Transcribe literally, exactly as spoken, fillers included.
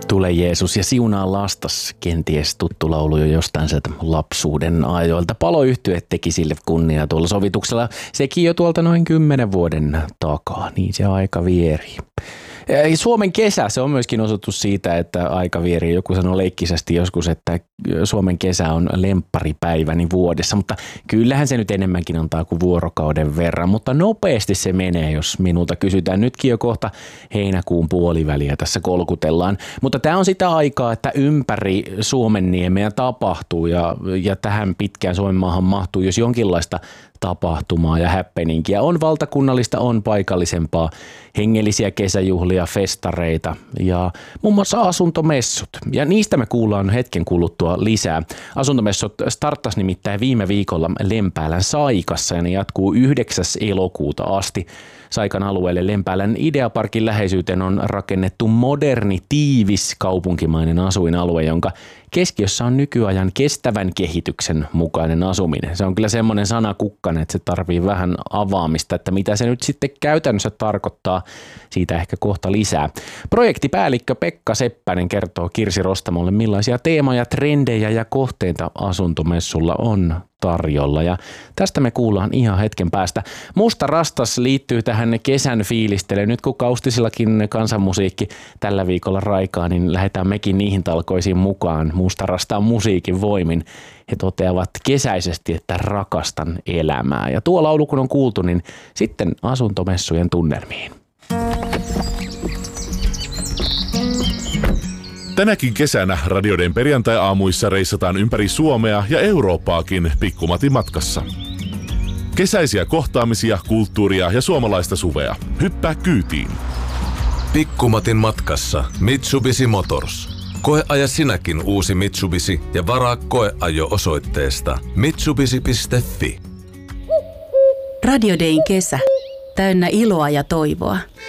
Tule Jeesus ja siunaa lastas, kenties tuttu laulu jo jostain sieltä lapsuuden ajoilta. Paloyhtye teki sille kunnia tuolla sovituksella, sekin jo tuolta noin kymmenen vuoden takaa, niin se aika vieri. Suomen kesä, se on myöskin osoitus siitä, että aika vieri. Joku sanoi leikkisästi joskus, että Suomen kesä on lempparipäiväni vuodessa, mutta kyllähän se nyt enemmänkin antaa kuin vuorokauden verran, mutta nopeasti se menee, jos minulta kysytään. Nytkin jo kohta heinäkuun puoliväliä tässä kolkutellaan, mutta tämä on sitä aikaa, että ympäri Suomenniemeä tapahtuu ja, ja tähän pitkään Suomen maahan mahtuu, jos jonkinlaista tapahtumaa ja happeningia. On valtakunnallista, on paikallisempaa, hengellisiä kesäjuhlia, festareita ja muun muassa asuntomessut. Ja niistä me kuullaan hetken kuluttua lisää. Asuntomessut starttasi nimittäin viime viikolla Lempäälän Saikassa ja ne jatkuu yhdeksäs elokuuta asti. Saikan alueelle Lempäälän Ideaparkin läheisyyteen on rakennettu moderni, tiivis kaupunkimainen asuinalue, jonka keskiössä on nykyajan kestävän kehityksen mukainen asuminen. Se on kyllä semmoinen sanakukkanen, että se tarvii vähän avaamista, että mitä se nyt sitten käytännössä tarkoittaa. Siitä ehkä kohta lisää. Projektipäällikkö Pekka Seppänen kertoo Kirsi Rostamolle, millaisia teemoja, trendejä ja kohteita asuntomessulla on tarjolla. Ja tästä me kuullaan ihan hetken päästä. Musta rastas liittyy tähän kesän fiilistelyyn. Nyt kun Kaustisillakin kansanmusiikki tällä viikolla raikaa, niin lähdetään mekin niihin talkoisiin mukaan. Musta rastaan musiikin voimin. He toteavat kesäisesti, että rakastan elämää. Ja tuo laulu kun on kuultu, niin sitten asuntomessujen tunnelmiin. Tänäkin kesänä radioiden perjantai-aamuissa reissataan ympäri Suomea ja Eurooppaakin Pikkumatin matkassa. Kesäisiä kohtaamisia, kulttuuria ja suomalaista suvea. Hyppää kyytiin. Pikkumatin matkassa Mitsubishi Motors. Koeaja sinäkin uusi Mitsubishi ja varaa koeajo osoitteesta mitsubishi piste fi. Radio Dayn kesä. Täynnä iloa ja toivoa.